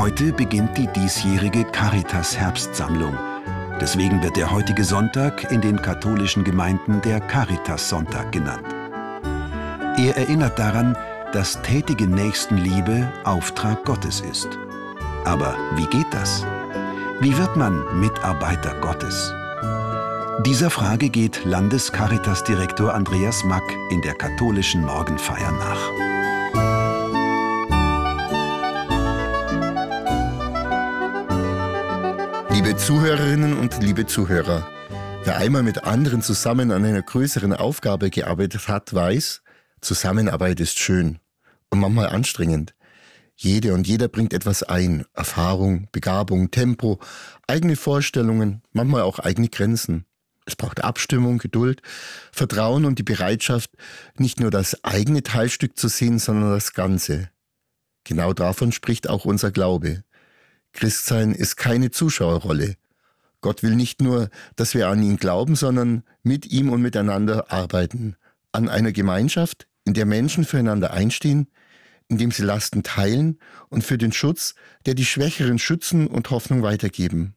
Heute beginnt die diesjährige Caritas-Herbstsammlung. Deswegen wird der heutige Sonntag in den katholischen Gemeinden der Caritas-Sonntag genannt. Er erinnert daran, dass tätige Nächstenliebe Auftrag Gottes ist. Aber wie geht das? Wie wird man Mitarbeiter Gottes? Dieser Frage geht Landescaritas-Direktor Andreas Mack in der katholischen Morgenfeier nach. Liebe Zuhörerinnen und liebe Zuhörer, wer einmal mit anderen zusammen an einer größeren Aufgabe gearbeitet hat, weiß, Zusammenarbeit ist schön und manchmal anstrengend. Jede und jeder bringt etwas ein, Erfahrung, Begabung, Tempo, eigene Vorstellungen, manchmal auch eigene Grenzen. Es braucht Abstimmung, Geduld, Vertrauen und die Bereitschaft, nicht nur das eigene Teilstück zu sehen, sondern das Ganze. Genau davon spricht auch unser Glaube. Christsein ist keine Zuschauerrolle. Gott will nicht nur, dass wir an ihn glauben, sondern mit ihm und miteinander arbeiten. An einer Gemeinschaft, in der Menschen füreinander einstehen, indem sie Lasten teilen und für den Schutz, der die Schwächeren schützen und Hoffnung weitergeben.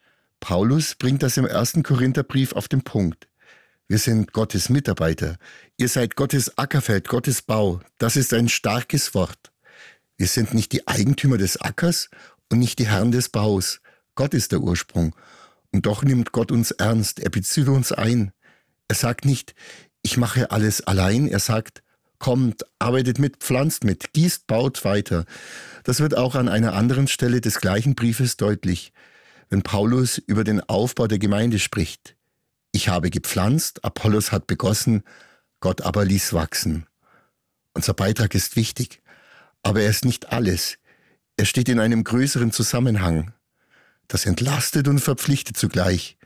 Paulus bringt das im 1. Korintherbrief auf den Punkt. Wir sind Gottes Mitarbeiter. Ihr seid Gottes Ackerfeld, Gottes Bau. Das ist ein starkes Wort. Wir sind nicht die Eigentümer des Ackers und nicht die Herren des Baus. Gott ist der Ursprung. Und doch nimmt Gott uns ernst. Er bezieht uns ein. Er sagt nicht, ich mache alles allein. Er sagt, kommt, arbeitet mit, pflanzt mit, gießt, baut weiter. Das wird auch an einer anderen Stelle des gleichen Briefes deutlich, wenn Paulus über den Aufbau der Gemeinde spricht. Ich habe gepflanzt, Apollos hat begossen, Gott aber ließ wachsen. Unser Beitrag ist wichtig, aber er ist nicht alles. Er steht in einem größeren Zusammenhang. Das entlastet und verpflichtet zugleich.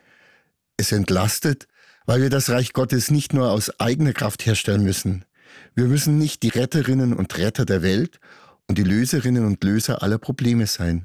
Es entlastet, weil wir das Reich Gottes nicht nur aus eigener Kraft herstellen müssen. Wir müssen nicht die Retterinnen und Retter der Welt und die Löserinnen und Löser aller Probleme sein.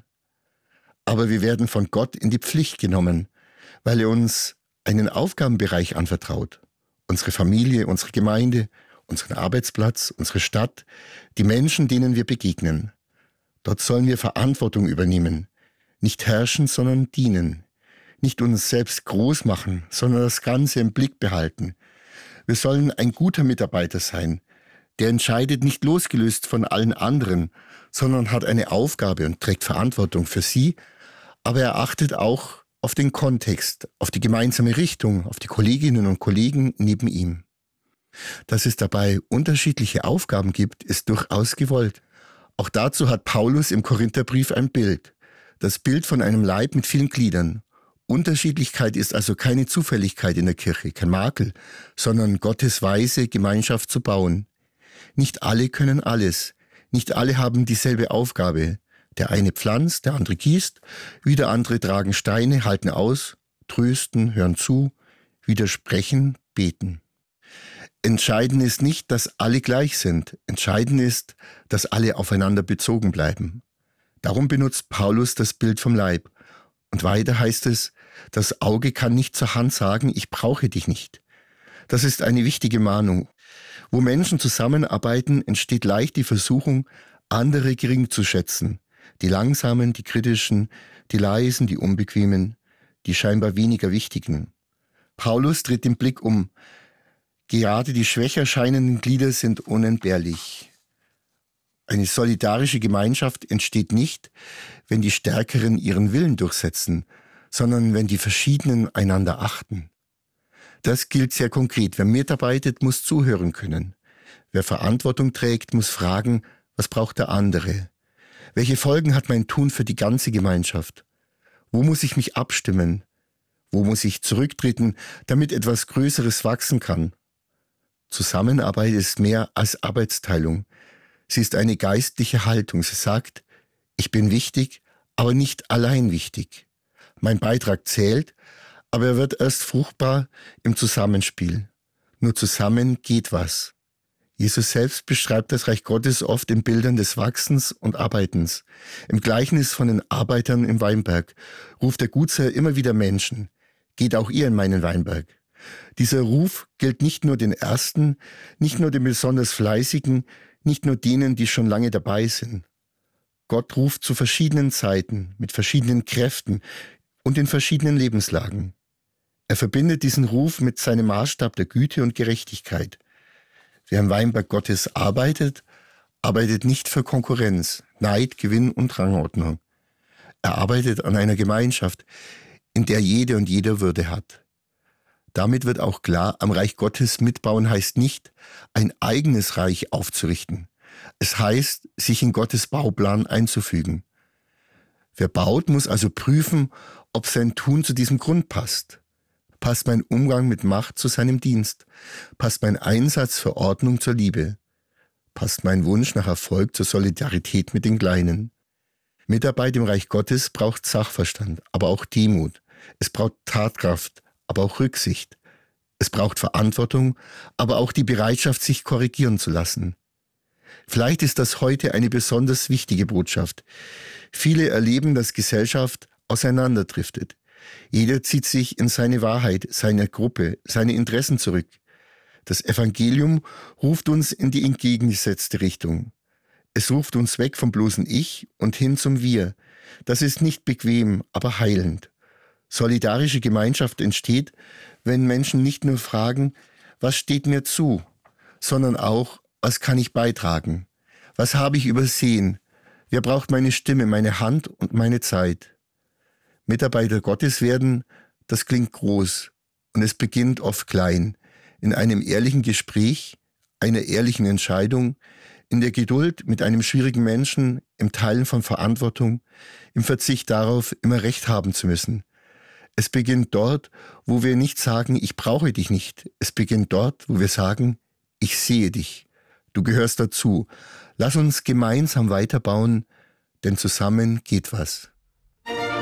Aber wir werden von Gott in die Pflicht genommen, weil er uns einen Aufgabenbereich anvertraut. Unsere Familie, unsere Gemeinde, unseren Arbeitsplatz, unsere Stadt, die Menschen, denen wir begegnen. Dort sollen wir Verantwortung übernehmen, nicht herrschen, sondern dienen. Nicht uns selbst groß machen, sondern das Ganze im Blick behalten. Wir sollen ein guter Mitarbeiter sein, der entscheidet nicht losgelöst von allen anderen, sondern hat eine Aufgabe und trägt Verantwortung für sie, aber er achtet auch auf den Kontext, auf die gemeinsame Richtung, auf die Kolleginnen und Kollegen neben ihm. Dass es dabei unterschiedliche Aufgaben gibt, ist durchaus gewollt. Auch dazu hat Paulus im Korintherbrief ein Bild. Das Bild von einem Leib mit vielen Gliedern. Unterschiedlichkeit ist also keine Zufälligkeit in der Kirche, kein Makel, sondern Gottes Weise, Gemeinschaft zu bauen. Nicht alle können alles. Nicht alle haben dieselbe Aufgabe. Der eine pflanzt, der andere gießt, wieder andere tragen Steine, halten aus, trösten, hören zu, widersprechen, beten. Entscheidend ist nicht, dass alle gleich sind. Entscheidend ist, dass alle aufeinander bezogen bleiben. Darum benutzt Paulus das Bild vom Leib. Und weiter heißt es, das Auge kann nicht zur Hand sagen, ich brauche dich nicht. Das ist eine wichtige Mahnung. Wo Menschen zusammenarbeiten, entsteht leicht die Versuchung, andere gering zu schätzen. Die Langsamen, die Kritischen, die Leisen, die Unbequemen, die scheinbar weniger Wichtigen. Paulus dreht den Blick um. Gerade die schwächer scheinenden Glieder sind unentbehrlich. Eine solidarische Gemeinschaft entsteht nicht, wenn die Stärkeren ihren Willen durchsetzen, sondern wenn die Verschiedenen einander achten. Das gilt sehr konkret. Wer mitarbeitet, muss zuhören können. Wer Verantwortung trägt, muss fragen, was braucht der andere? Welche Folgen hat mein Tun für die ganze Gemeinschaft? Wo muss ich mich abstimmen? Wo muss ich zurücktreten, damit etwas Größeres wachsen kann? Zusammenarbeit ist mehr als Arbeitsteilung. Sie ist eine geistliche Haltung. Sie sagt, ich bin wichtig, aber nicht allein wichtig. Mein Beitrag zählt, aber er wird erst fruchtbar im Zusammenspiel. Nur zusammen geht was. Jesus selbst beschreibt das Reich Gottes oft in Bildern des Wachsens und Arbeitens. Im Gleichnis von den Arbeitern im Weinberg ruft der Gutsherr immer wieder Menschen. Geht auch ihr in meinen Weinberg. Dieser Ruf gilt nicht nur den Ersten, nicht nur den besonders Fleißigen, nicht nur denen, die schon lange dabei sind. Gott ruft zu verschiedenen Zeiten, mit verschiedenen Kräften und in verschiedenen Lebenslagen. Er verbindet diesen Ruf mit seinem Maßstab der Güte und Gerechtigkeit. Wer im Weinberg Gottes arbeitet, arbeitet nicht für Konkurrenz, Neid, Gewinn und Rangordnung. Er arbeitet an einer Gemeinschaft, in der jede und jeder Würde hat. Damit wird auch klar, am Reich Gottes mitbauen heißt nicht, ein eigenes Reich aufzurichten. Es heißt, sich in Gottes Bauplan einzufügen. Wer baut, muss also prüfen, ob sein Tun zu diesem Grund passt. Passt mein Umgang mit Macht zu seinem Dienst? Passt mein Einsatz für Ordnung zur Liebe? Passt mein Wunsch nach Erfolg zur Solidarität mit den Kleinen? Mitarbeit im Reich Gottes braucht Sachverstand, aber auch Demut. Es braucht Tatkraft, aber auch Rücksicht. Es braucht Verantwortung, aber auch die Bereitschaft, sich korrigieren zu lassen. Vielleicht ist das heute eine besonders wichtige Botschaft. Viele erleben, dass Gesellschaft auseinanderdriftet. Jeder zieht sich in seine Wahrheit, seine Gruppe, seine Interessen zurück. Das Evangelium ruft uns in die entgegengesetzte Richtung. Es ruft uns weg vom bloßen Ich und hin zum Wir. Das ist nicht bequem, aber heilend. Solidarische Gemeinschaft entsteht, wenn Menschen nicht nur fragen, was steht mir zu, sondern auch, was kann ich beitragen? Was habe ich übersehen? Wer braucht meine Stimme, meine Hand und meine Zeit? Mitarbeiter Gottes werden, das klingt groß und es beginnt oft klein, in einem ehrlichen Gespräch, einer ehrlichen Entscheidung, in der Geduld mit einem schwierigen Menschen, im Teilen von Verantwortung, im Verzicht darauf, immer Recht haben zu müssen. Es beginnt dort, wo wir nicht sagen, ich brauche dich nicht. Es beginnt dort, wo wir sagen, ich sehe dich. Du gehörst dazu. Lass uns gemeinsam weiterbauen, denn zusammen geht was.